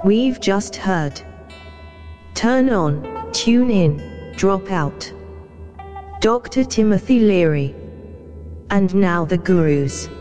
We've just heard. Turn on, tune in, drop out. Dr. Timothy Leary. And now the gurus.